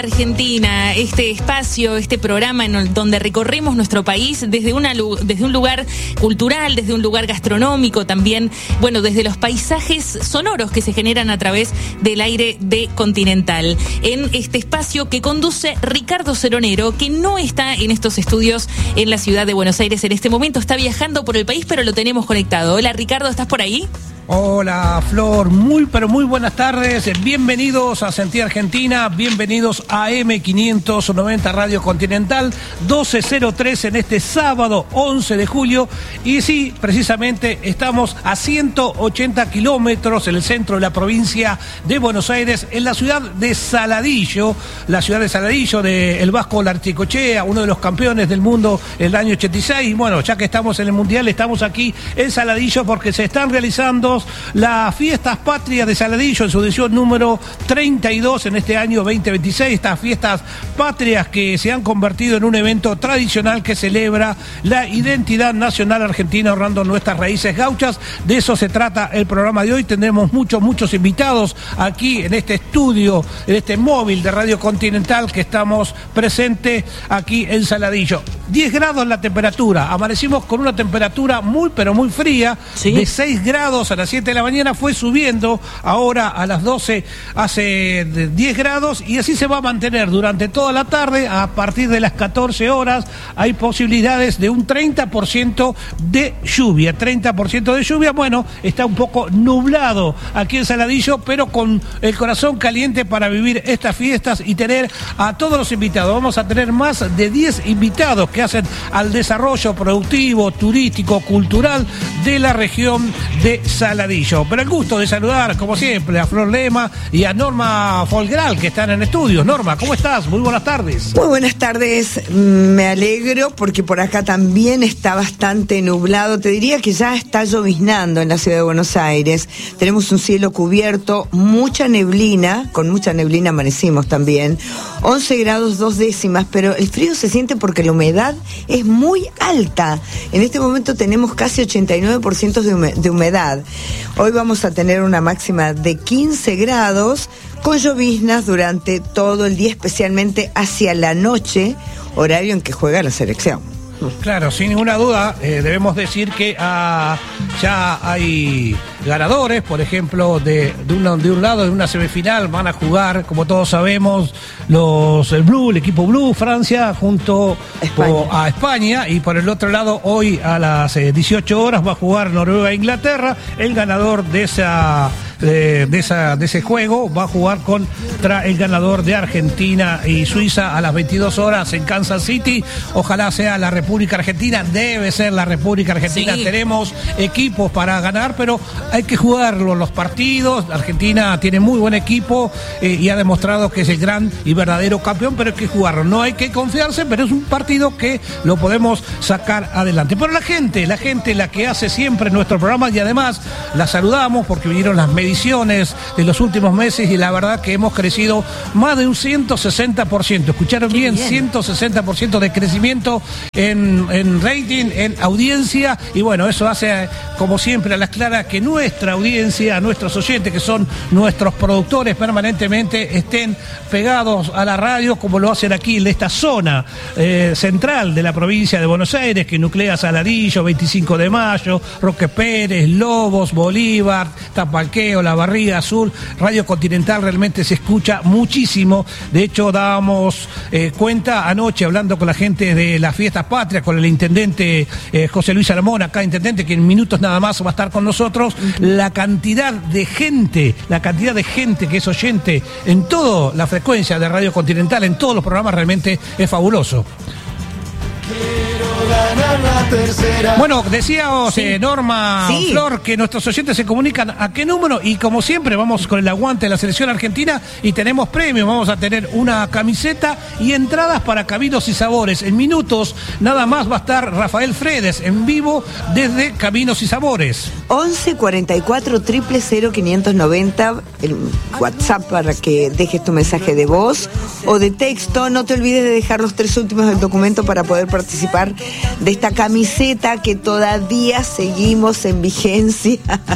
Argentina, este espacio, este programa en donde recorremos nuestro país desde un lugar cultural, desde un lugar gastronómico también, bueno, desde los paisajes sonoros que se generan a través del aire de Continental. En este espacio que conduce Ricardo Ceronero, que no está en estos estudios en la ciudad de Buenos Aires en este momento, está viajando por el país, pero lo tenemos conectado. Hola Ricardo, ¿estás por ahí? Hola Flor, muy buenas tardes, bienvenidos a Sentir Argentina, bienvenidos a M590 Radio Continental, 12:03 en este sábado 11 de julio, y sí, precisamente estamos a 180 kilómetros en el centro de la provincia de Buenos Aires, en la ciudad de Saladillo, del Vasco Larticochea, uno de los campeones del mundo en el año 86, bueno, ya que estamos en el Mundial, estamos aquí en Saladillo porque se están realizando las fiestas patrias de Saladillo en su edición número 32 en este año 2026, estas fiestas patrias que se han convertido en un evento tradicional que celebra la identidad nacional argentina, honrando nuestras raíces gauchas. De eso se trata el programa de hoy. Tendremos muchos invitados aquí en este estudio, en este móvil de Radio Continental que estamos presentes aquí en Saladillo. 10 grados la temperatura, amanecimos con una temperatura muy fría, ¿sí? De 6 grados a las 7 de la mañana, fue subiendo, ahora a las 12 hace 10 grados y así se va a mantener durante toda la tarde. A partir de las 14 horas hay posibilidades de un 30% de lluvia, bueno, está un poco nublado aquí en Saladillo, pero con el corazón caliente para vivir estas fiestas y tener a todos los invitados. Vamos a tener más de 10 invitados que hacen al desarrollo productivo, turístico, cultural de la región de Saladillo. Pero el gusto de saludar, como siempre, a Flor Lema y a Norma Folgral, que están en estudios. Norma, ¿cómo estás? Muy buenas tardes. Muy buenas tardes, me alegro porque por acá también está bastante nublado. Te diría que ya está lloviznando en la ciudad de Buenos Aires. Tenemos un cielo cubierto, mucha neblina, con mucha neblina amanecimos también. 11 grados 2 décimas, pero el frío se siente porque la humedad es muy alta. En este momento tenemos casi 89% de humedad. Hoy vamos a tener una máxima de 15 grados con lloviznas durante todo el día, especialmente hacia la noche, horario en que juega la selección. Claro, sin ninguna duda, debemos decir que ya hay ganadores, por ejemplo, de un lado, de una semifinal, van a jugar, como todos sabemos, el equipo Blue, Francia, junto a España, y por el otro lado, hoy a las 18 horas va a jugar Noruega e Inglaterra. El ganador de ese juego va a jugar contra el ganador de Argentina y Suiza a las 22 horas en Kansas City. Ojalá sea la República Argentina, debe ser la República Argentina. Sí. Tenemos equipos para ganar, pero hay que jugarlo los partidos. Argentina tiene muy buen equipo y ha demostrado que es el gran y verdadero campeón, pero hay que jugarlo. No hay que confiarse, pero es un partido que lo podemos sacar adelante. Pero la gente, la que hace siempre nuestro programa, y además la saludamos porque vinieron las mediciones de los últimos meses y la verdad que hemos crecido más de un 160%. ¿Escucharon bien? 160% de crecimiento en rating, en audiencia, y bueno, eso hace, como siempre, a las claras que nuestra audiencia, nuestros oyentes, que son nuestros productores permanentemente, estén pegados a la radio, como lo hacen aquí en esta zona central de la provincia de Buenos Aires, que nuclea Saladillo, 25 de Mayo, Roque Pérez, Lobos, Bolívar, Tapalqueo, La Barriga Azul. Radio Continental realmente se escucha muchísimo. De hecho, dábamos cuenta anoche hablando con la gente de las fiestas patrias, con el intendente José Luis Aramón, acá intendente, que en minutos nada más va a estar con nosotros. La cantidad de gente que es oyente en toda la frecuencia de Radio Continental, en todos los programas, realmente es fabuloso. Bueno, decíamos, sí. Norma, sí. Flor, que nuestros oyentes se comunican a qué número, y como siempre vamos con el aguante de la selección argentina y tenemos premios. Vamos a tener una camiseta y entradas para Caminos y Sabores. En minutos nada más va a estar Rafael Fredes en vivo desde Caminos y Sabores. 11 44 000 590, el WhatsApp para que dejes tu mensaje de voz o de texto. No te olvides de dejar los 3 últimos del documento para poder participar de esta camiseta que todavía seguimos en vigencia.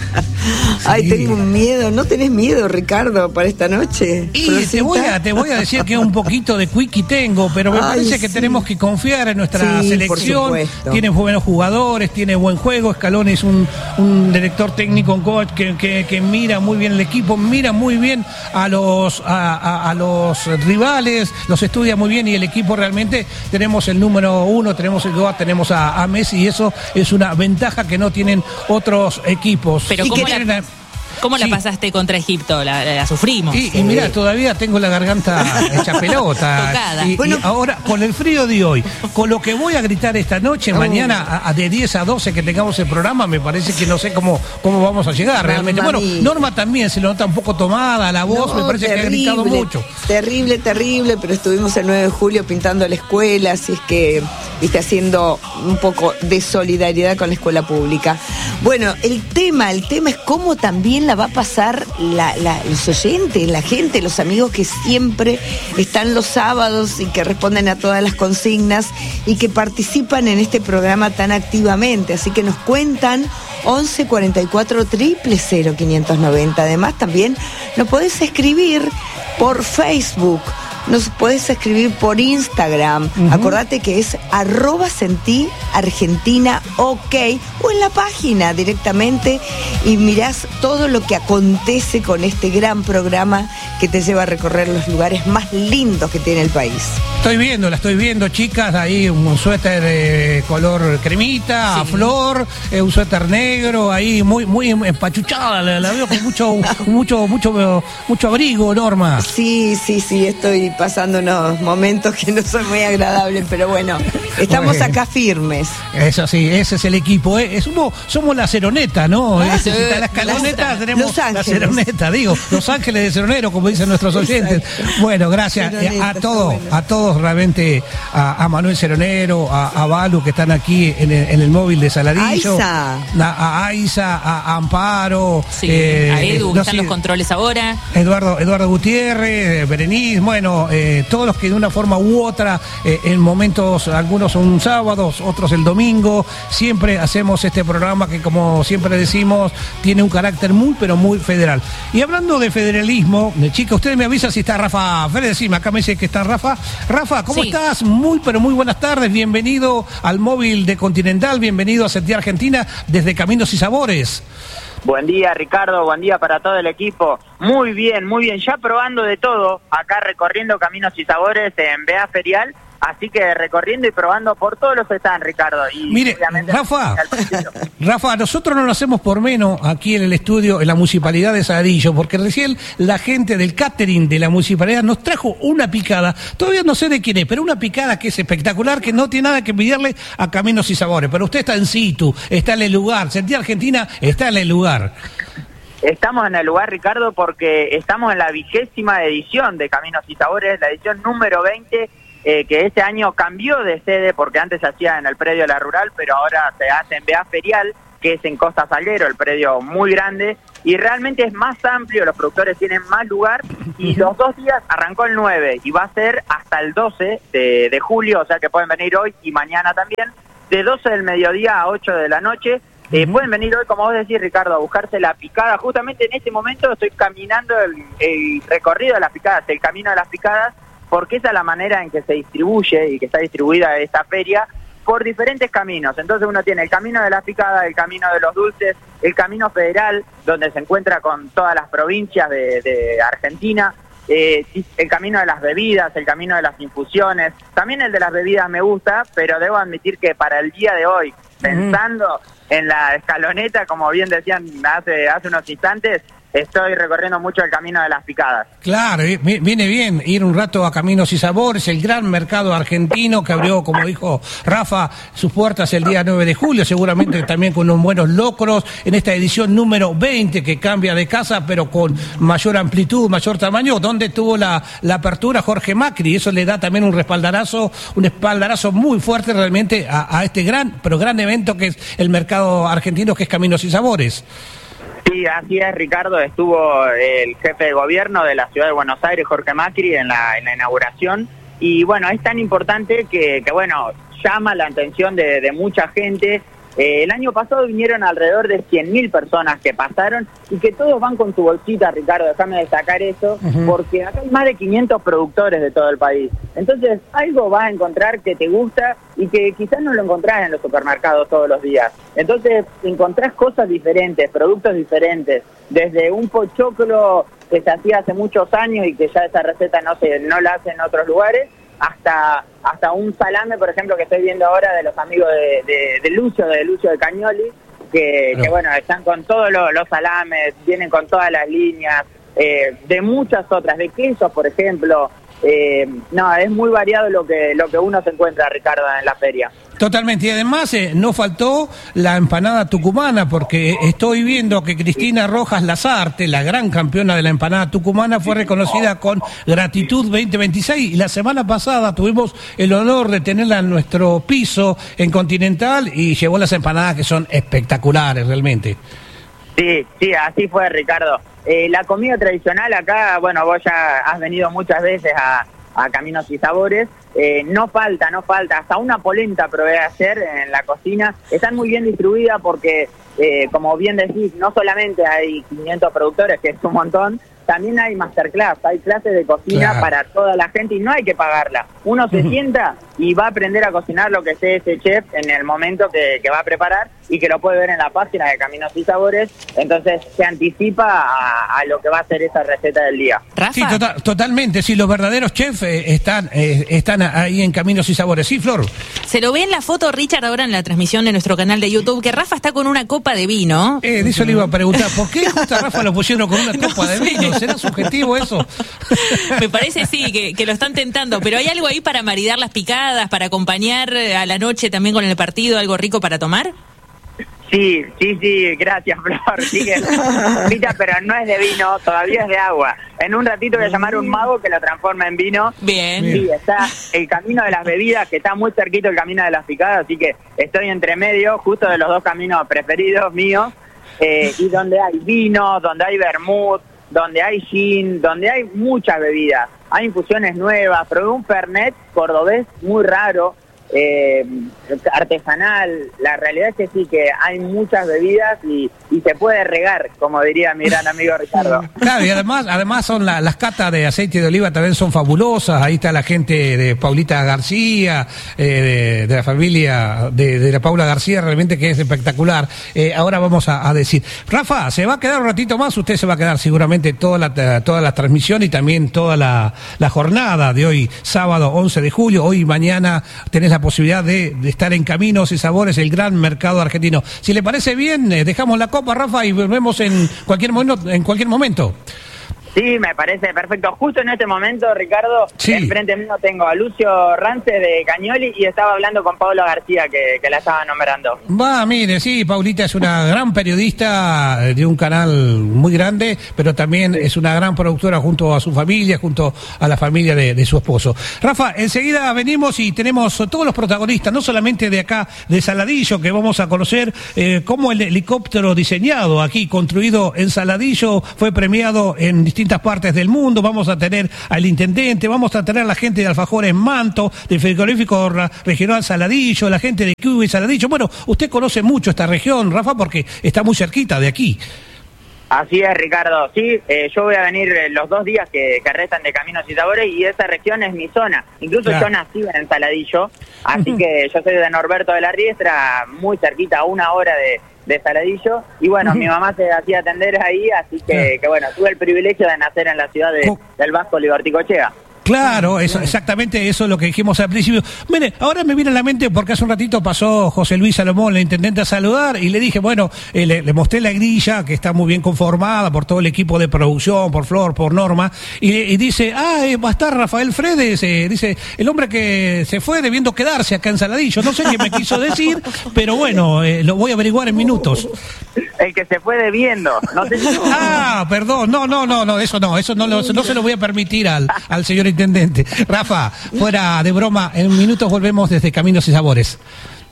Ay, tengo un miedo. ¿No tenés miedo, Ricardo, para esta noche? Y te voy a decir que un poquito de quickie tengo, pero me parece que tenemos que confiar en nuestra selección. Tiene buenos jugadores, tiene buen juego. Scaloni es un director técnico, un coach que mira muy bien el equipo, mira muy bien a los rivales, los estudia muy bien, y el equipo realmente tenemos el número 1, tenemos el GOAT, tenemos a Messi, y eso es una ventaja que no tienen otros equipos. Pero ¿cómo la pasaste contra Egipto? La sufrimos. Y mira, todavía tengo la garganta hecha pelota. Y ahora, con el frío de hoy, con lo que voy a gritar esta noche, mañana de 10 a 12 que tengamos el programa, me parece que no sé cómo vamos a llegar realmente. Bueno, Norma también se le nota un poco tomada la voz, me parece que ha gritado mucho. Terrible, pero estuvimos el 9 de julio pintando la escuela, así es que haciendo un poco de solidaridad con la escuela pública. Bueno, el tema es cómo también la va a pasar los oyentes, la gente, los amigos que siempre están los sábados y que responden a todas las consignas y que participan en este programa tan activamente. Así que nos cuentan 11 44 000 590. Además, también nos podés escribir por Facebook. Nos podés escribir por Instagram. Acordate que es @sentiargentinaok, o en la página directamente, y mirás todo lo que acontece con este gran programa que te lleva a recorrer los lugares más lindos que tiene el país. La estoy viendo, chicas, ahí un suéter de color cremita, a flor, un suéter negro, ahí muy empachuchada, la veo con mucho abrigo, Norma. Sí, estoy pasando unos momentos que no son muy agradables, pero bueno, estamos acá firmes. Eso sí, ese es el equipo, somos la Ceroneta, ¿no? La escaloneta, tenemos la Ceroneta, Los Ángeles de Ceronero, como dicen nuestros oyentes. Bueno, gracias a todos realmente, a Manuel Ceronero, a Balu, que están aquí en el móvil de Saladillo, a Aiza, a Amparo, a Edu, que están los controles ahora, Eduardo Gutiérrez, Berenice, bueno, todos los que de una forma u otra, en momentos, algunos son sábados, otros el domingo, siempre hacemos este programa que, como siempre decimos, tiene un carácter muy, pero muy federal. Y hablando de federalismo, chica, ustedes me avisan si está Rafa Fede, decime, acá me dice que está Rafa, ¿cómo estás? Muy, pero muy buenas tardes, bienvenido al móvil de Continental, bienvenido a Sentir Argentina desde Caminos y Sabores. Buen día, Ricardo, buen día para todo el equipo. Muy bien, ya probando de todo, acá recorriendo Caminos y Sabores en BA Ferial, así que recorriendo y probando por todos los stands, Ricardo. Y mire, Rafa, nosotros no lo hacemos por menos aquí en el estudio, en la Municipalidad de Saladillo, porque recién la gente del catering de la Municipalidad nos trajo una picada, todavía no sé de quién es, pero una picada que es espectacular, que no tiene nada que envidiarle a Caminos y Sabores, pero usted está en situ, está en el lugar, Sentir Argentina está en el lugar. Estamos en el lugar, Ricardo, porque estamos en la 20ª edición de Caminos y Sabores, la edición número 20, que este año cambió de sede, porque antes se hacía en el predio de la Rural, pero ahora se hace en BA Ferial, que es en Costa Salguero, el predio muy grande, y realmente es más amplio, los productores tienen más lugar, y los 2 días arrancó el 9, y va a ser hasta el 12 de julio, o sea que pueden venir hoy y mañana también, de 12 del mediodía a 8 de la noche. Pueden venir hoy, como vos decís, Ricardo, a buscarse la picada. Justamente en este momento estoy caminando el recorrido de las picadas, el camino de las picadas, porque esa es la manera en que se distribuye y que está distribuida esta feria por diferentes caminos. Entonces uno tiene el camino de las picadas, el camino de los dulces, el camino federal, donde se encuentra con todas las provincias de Argentina, el camino de las bebidas, el camino de las infusiones. También el de las bebidas me gusta, pero debo admitir que para el día de hoy, pensando en la escaloneta, como bien decían hace unos instantes, estoy recorriendo mucho el camino de las picadas. Claro, viene bien ir un rato a Caminos y Sabores, el gran mercado argentino que abrió, como dijo Rafa, sus puertas el día 9 de julio, seguramente también con unos buenos locros, en esta edición número 20 que cambia de casa, pero con mayor amplitud, mayor tamaño, donde tuvo la apertura Jorge Macri. Eso le da también un espaldarazo muy fuerte realmente a este gran evento que es el mercado argentino, que es Caminos y Sabores. Sí, así es, Ricardo. Estuvo el jefe de gobierno de la ciudad de Buenos Aires, Jorge Macri, en la inauguración. Y bueno, es tan importante que bueno, llama la atención de mucha gente, El año pasado vinieron alrededor de 100.000 personas que pasaron y que todos van con su bolsita, Ricardo, déjame destacar eso, porque acá hay más de 500 productores de todo el país. Entonces, algo vas a encontrar que te gusta y que quizás no lo encontrás en los supermercados todos los días. Entonces, encontrás cosas diferentes, productos diferentes, desde un pochoclo que se hacía hace muchos años y que ya esa receta no la hacen en otros lugares, hasta un salame, por ejemplo, que estoy viendo ahora de los amigos de Lucio de Cañoli, que bueno, están con todos los salames, vienen con todas las líneas, de muchas otras, de quesos, por ejemplo. Es muy variado lo que uno se encuentra, Ricardo, en la feria. Totalmente, y además no faltó la empanada tucumana, porque estoy viendo que Cristina Rojas Lazarte, la gran campeona de la empanada tucumana, fue reconocida con Gratitud 2026, y la semana pasada tuvimos el honor de tenerla en nuestro piso en Continental y llevó las empanadas que son espectaculares realmente. Sí, así fue, Ricardo. La comida tradicional acá, bueno, vos ya has venido muchas veces a Caminos y Sabores, no falta, hasta una polenta probé ayer en la cocina. Están muy bien distribuidas porque, como bien decís, no solamente hay 500 productores, que es un montón, también hay masterclass, hay clases de cocina para toda la gente y no hay que pagarla. Uno se sienta y va a aprender a cocinar lo que esté ese chef en el momento que va a preparar y que lo puede ver en la página de Caminos y Sabores. Entonces se anticipa a lo que va a ser esa receta del día. ¿Rafa? Sí, totalmente, sí, los verdaderos chefs están ahí en Caminos y Sabores. Sí, Flor. Se lo ve en la foto, Richard, ahora en la transmisión de nuestro canal de YouTube, que Rafa está con una copa de vino. De eso le iba a preguntar, ¿por qué justo a Rafa lo pusieron con una copa de vino? ¿Será subjetivo eso? Me parece sí, que lo están tentando, pero ¿hay algo ahí para maridar las picadas, para acompañar a la noche también con el partido, algo rico para tomar? Sí, gracias, Flor. Sí que, pero no es de vino, todavía es de agua. En un ratito voy a llamar a un mago que lo transforma en vino. Bien. Sí, está el camino de las bebidas, que está muy cerquito el camino de las picadas, así que estoy entre medio, justo de los dos caminos preferidos míos, y donde hay vino, donde hay vermut, donde hay gin, donde hay muchas bebidas. Hay infusiones nuevas, probé un Fernet cordobés muy raro, artesanal. La realidad es que sí, que hay muchas bebidas y se puede regar, como diría mi gran amigo Ricardo. Claro, y además son las catas de aceite de oliva también son fabulosas. Ahí está la gente de Paulita García, de la familia de la Paula García, realmente que es espectacular. Ahora vamos a decir, Rafa, se va a quedar un ratito más, usted se va a quedar seguramente toda la transmisión y también toda la jornada de hoy, sábado 11 de julio, hoy y mañana tenés la posibilidad de estar en Caminos y Sabores, el gran mercado argentino. Si le parece bien, dejamos la copa, Rafa, y volvemos en cualquier momento. Sí, me parece perfecto. Justo en este momento, Ricardo, enfrente mío tengo a Lucio Rance de Cañoli y estaba hablando con Paula García, que la estaba nombrando. Mire, sí, Paulita es una gran periodista de un canal muy grande, pero también es una gran productora junto a su familia, junto a la familia de su esposo. Rafa, enseguida venimos y tenemos todos los protagonistas, no solamente de acá, de Saladillo, que vamos a conocer cómo el helicóptero diseñado aquí, construido en Saladillo, fue premiado en distintas partes del mundo. Vamos a tener al intendente, vamos a tener a la gente de Alfajores Manto, del frigorífico regional Saladillo, la gente de Cuba y Saladillo. Bueno, usted conoce mucho esta región, Rafa, porque está muy cerquita de aquí. Así es, Ricardo. Sí, yo voy a venir los 2 días que restan de Caminos y Sabores y esa región es mi zona. Incluso yo nací en Saladillo, así que yo soy de Norberto de la Riestra, muy cerquita, a 1 hora de Saladillo, y bueno, mi mamá se hacía atender ahí, así que bueno, tuve el privilegio de nacer en la ciudad del Vasco Libarticochea. Claro, exactamente eso es lo que dijimos al principio. Mire, ahora me viene a la mente porque hace un ratito pasó José Luis Salomón, el intendente, a saludar y le dije, bueno, le mostré la grilla que está muy bien conformada por todo el equipo de producción, por Flor, por Norma, y dice, va a estar Rafael Fredes, dice, el hombre que se fue debiendo quedarse acá en Saladillo. No sé qué me quiso decir, pero bueno, lo voy a averiguar en minutos. El que se fue debiendo. No sé si... perdón, no, eso no se lo voy a permitir al señor intendente. Rafa, fuera de broma, en minutos volvemos desde Caminos y Sabores.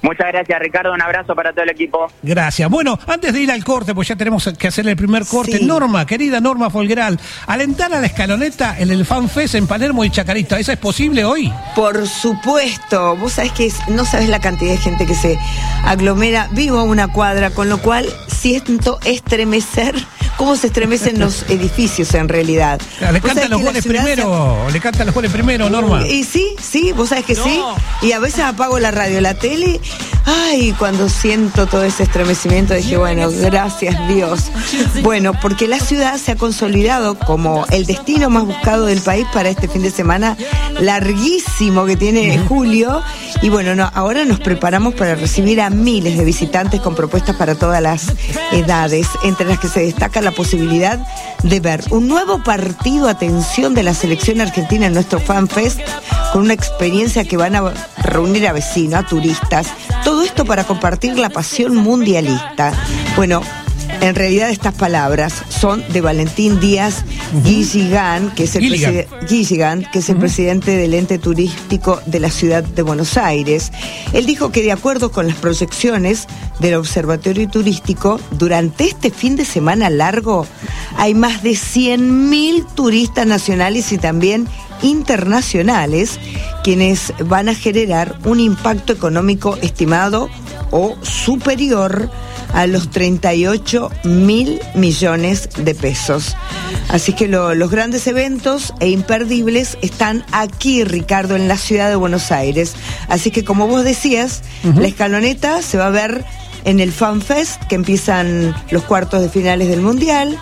Muchas gracias, Ricardo. Un abrazo para todo el equipo. Gracias. Bueno, antes de ir al corte, pues ya tenemos que hacer el primer corte. Sí. Norma, querida Norma Folgueral, alentar a la escaloneta en el Fan Fest en Palermo y Chacarita. ¿Eso es posible hoy? Por supuesto. Vos sabés que no sabés la cantidad de gente que se aglomera. Vivo a una cuadra, con lo cual siento estremecer cómo se estremecen los edificios en realidad. Le cantan los goles primero, le cantan los goles primero, Norma. Y sí, vos sabés que sí. Y a veces apago la radio, la tele. Ay, cuando siento todo ese estremecimiento dije, bueno, gracias Dios. Bueno, porque la ciudad se ha consolidado como el destino más buscado del país para este fin de semana larguísimo que tiene julio. Y bueno, ahora nos preparamos para recibir a miles de visitantes con propuestas para todas las edades, entre las que se destaca la posibilidad de ver un nuevo partido, atención, de la selección argentina en nuestro Fan Fest, con una experiencia que van a reunir a vecinos, a turistas, todo esto para compartir la pasión mundialista. Bueno, en realidad estas palabras son de Valentín Díaz Guilligan, que es el presidente del ente turístico de la ciudad de Buenos Aires. Él dijo que de acuerdo con las proyecciones del Observatorio Turístico, durante este fin de semana largo hay más de 100.000 turistas nacionales y también internacionales, quienes van a generar un impacto económico estimado o superior a los 38.000 millones de pesos. Así que los grandes eventos e imperdibles están aquí, Ricardo, en la ciudad de Buenos Aires. Así que, como vos decías, la escaloneta se va a ver en el Fan Fest, que empiezan los cuartos de finales del Mundial,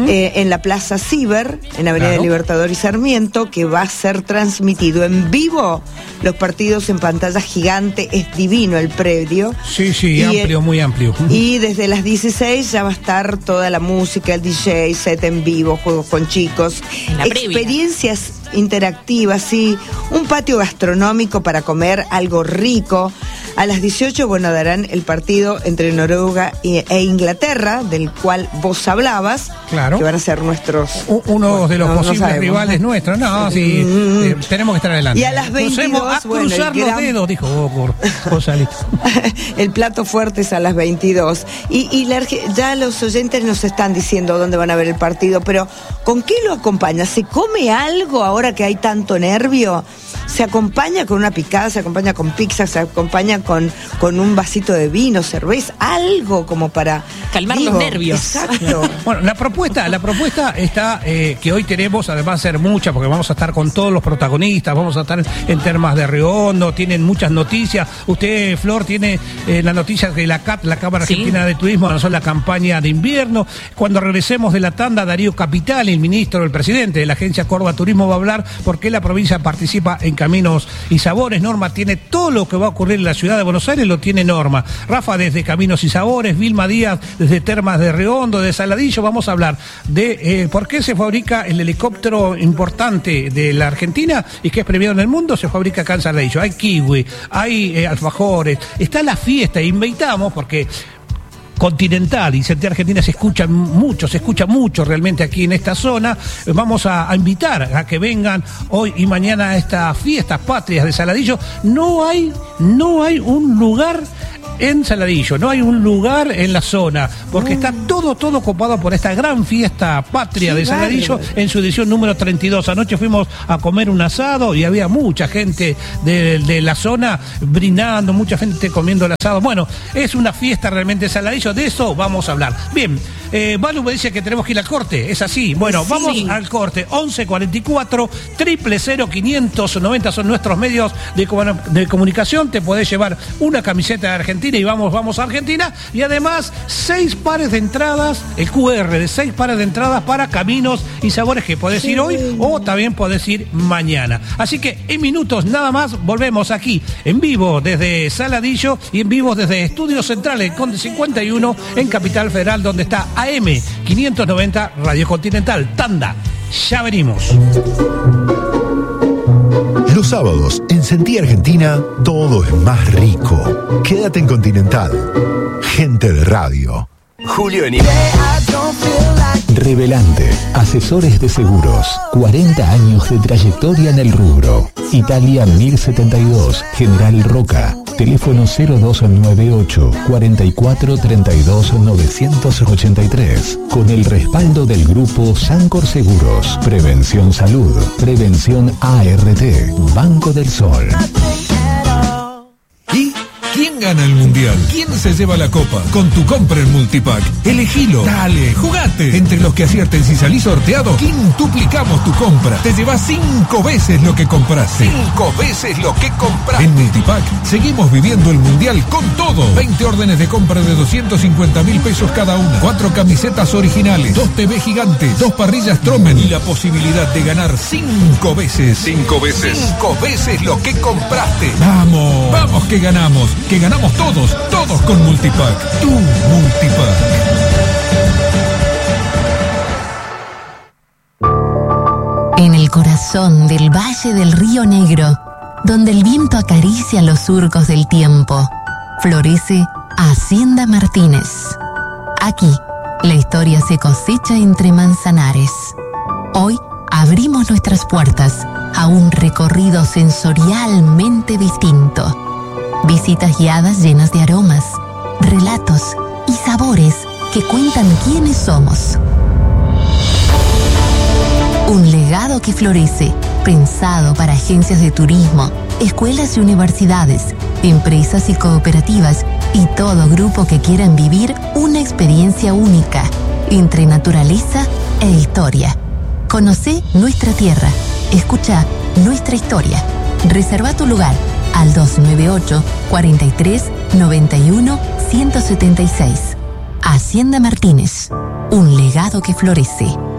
en la Plaza Ciber, en Avenida Libertador y Sarmiento, que va a ser transmitido en vivo los partidos en pantalla gigante. Es divino el predio. Sí, amplio, muy amplio. Y desde las 16 ya va a estar toda la música, el DJ, set en vivo, juegos con chicos, experiencias interactivas, sí, un patio gastronómico para comer algo rico. A las 18, darán el partido entre Noruega e Inglaterra, del cual vos hablabas, que van a ser nuestros... Uno de los posibles rivales nuestros. Tenemos que estar adelante. Y a las 22, a cruzar los dedos, dijo Gonzalito. El plato fuerte es a las 22. Y ya los oyentes nos están diciendo dónde van a ver el partido, pero ¿con qué lo acompaña? ¿Se come algo ahora que hay tanto nervio? Se acompaña con una picada, se acompaña con pizza, se acompaña con un vasito de vino, cerveza, algo como para calmar los nervios. Exacto. Bueno, la propuesta está que hoy tenemos, además de ser mucha, porque vamos a estar con todos los protagonistas, vamos a estar en Termas de Riondo, tienen muchas noticias. Usted, Flor, tiene la noticia que la Cámara Argentina de Turismo lanzó la campaña de invierno. Cuando regresemos de la tanda, Darío Capitani, el ministro, el presidente de la Agencia Córdoba Turismo, va a hablar por qué la provincia participa en Caminos y Sabores. Norma tiene todo lo que va a ocurrir en la ciudad de Buenos Aires, lo tiene Norma. Rafa desde Caminos y Sabores, Vilma Díaz desde Termas de Riondo, de Saladillo. Vamos a hablar de por qué se fabrica el helicóptero importante de la Argentina y que es premiado en el mundo. Se fabrica acá en Saladillo. Hay kiwi, hay alfajores, está la fiesta. Invitamos porque Continental y Sentir Argentina se escucha mucho realmente aquí en esta zona. Vamos a invitar a que vengan hoy y mañana a estas fiestas patrias de Saladillo. No hay un lugar en Saladillo, no hay un lugar en la zona, porque está todo copado por esta gran fiesta patria de Saladillo en su edición número 32. Anoche fuimos a comer un asado y había mucha gente de la zona brindando, mucha gente comiendo el asado. Bueno, es una fiesta realmente Saladillo, de eso vamos a hablar. Bien, Balu me dice que tenemos que ir al corte, es así. Bueno, vamos al corte. 1144 000 590 son nuestros medios de comunicación. Te podés llevar una camiseta de Argentina y vamos a Argentina. Y además, 6 pares de entradas, el QR de 6 pares de entradas para Caminos y Sabores, que podés ir hoy o también podés ir mañana. Así que en minutos nada más volvemos aquí en vivo desde Saladillo y en vivo desde Estudios Centrales Conde 51 en Capital Federal, donde está AM 590 Radio Continental. Tanda, ya venimos. Los sábados, en Sentir Argentina, todo es más rico. Quédate en Continental. Gente de radio. Julio en Revelante, asesores de seguros, 40 años de trayectoria en el rubro. Italia 1072, General Roca. Teléfono 0298 44 32 983. Con el respaldo del grupo Sancor Seguros. Prevención Salud. Prevención ART. Banco del Sol. ¿Y quién gana el mundial? ¿Quién se lleva la copa? Con tu compra en Multipack. Elegilo. Dale, jugate. Entre los que acierten si salís sorteado, quintuplicamos tu compra. Te llevas 5 veces lo que compraste. 5 veces lo que compraste. En Multipack seguimos viviendo el mundial con todo. 20 órdenes de compra de 250.000 pesos cada una. 4 camisetas originales. 2 TV gigantes. 2 parrillas Tromen. Y la posibilidad de ganar 5 veces. 5 veces. 5 veces lo que compraste. Vamos. Vamos que ganamos. Que ganamos todos. Todos con Multipack. Tu Multipack. En el corazón del Valle del Río Negro, donde el viento acaricia los surcos del tiempo, florece Hacienda Martínez. Aquí, la historia se cosecha entre manzanares. Hoy abrimos nuestras puertas a un recorrido sensorialmente distinto. Visitas guiadas llenas de aromas, relatos y sabores que cuentan quiénes somos. Un legado que florece, pensado para agencias de turismo, escuelas y universidades, empresas y cooperativas y todo grupo que quieran vivir una experiencia única entre naturaleza e historia. Conocé nuestra tierra, escucha nuestra historia. Reserva tu lugar al 298 43 91 176. Hacienda Martínez, un legado que florece.